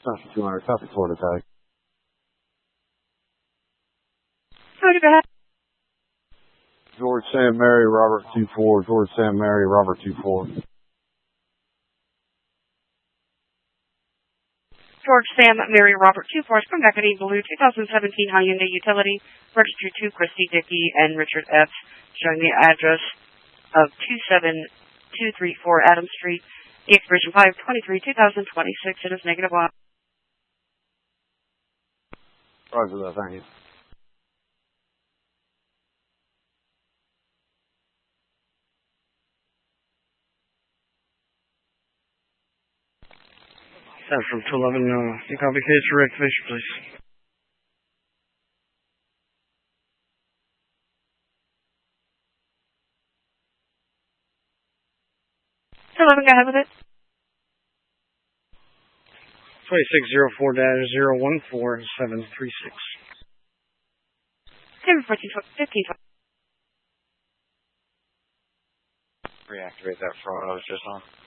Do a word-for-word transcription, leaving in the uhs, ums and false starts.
Central two hundred, copy Florida tag. Roger, go ahead. George Sam Mary, Robert two four, George Sam Mary, Robert two four. George Sam Mary Robert two four, from Equity Blue two thousand seventeen Hyundai Utility, registered to Christy Dickey and Richard F., showing the address of two seven two three four Adams Street, the expiration five twenty-three two thousand twenty-six. It is negative one. Roger that, thank you. Central two eleven, uh, you copy case for activation, please. two eleven, go ahead with it. twenty-six oh four dash zero one four seven three six. fifteen. Reactivate that fraud I was just on.